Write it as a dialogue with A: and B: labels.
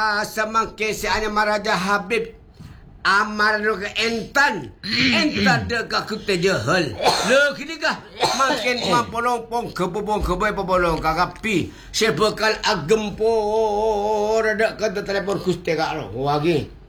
A: Semakin si Anya Maraja Habib Amar ke entan de ka kita jahal le kini kah makin mapolong kebubong popolong kakapi sebekal agempor ada kata telepon kuste ka lo wagi